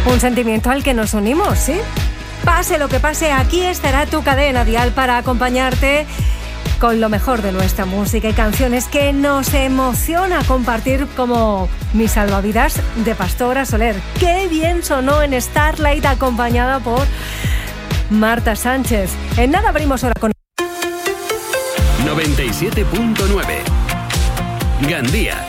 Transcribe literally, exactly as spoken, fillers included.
Un sentimiento al que nos unimos, ¿sí? Pase lo que pase, aquí estará tu cadena dial para acompañarte con lo mejor de nuestra música y canciones que nos emociona compartir, como Mi Salvavidas de Pastora Soler. ¡Qué bien sonó en Starlight, acompañada por Marta Sánchez! En nada abrimos hora con... noventa y siete punto nueve Gandía.